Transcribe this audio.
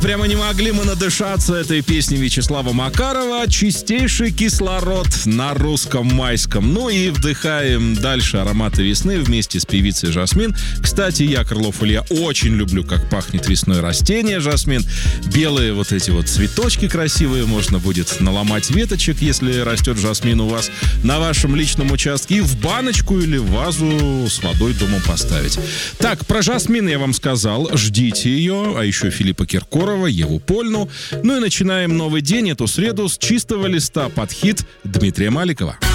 Прямо не могли мы надышаться этой песней Вячеслава Макарова. Чистейший кислород на русском майском. Ну и вдыхаем дальше ароматы весны вместе с певицей Жасмин. Кстати, я, Крылов Илья, очень люблю, как пахнет весной растение Жасмин. Белые вот эти вот цветочки красивые. Можно будет наломать веточек, если растет жасмин у вас на вашем личном участке. И в баночку или в вазу с водой дома поставить. Так, про Жасмин я вам сказал. Ждите ее. А еще Филиппа Киркорова, Еву Польну. Ну и начинаем новый день, эту среду, с чистого листа под хит Дмитрия Маликова.